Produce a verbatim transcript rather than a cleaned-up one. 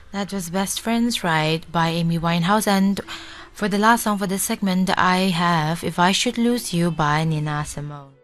That was Best Friends, right, by Amy Winehouse. And for the last song for this segment, I have If I Should Lose You by Nina Simone.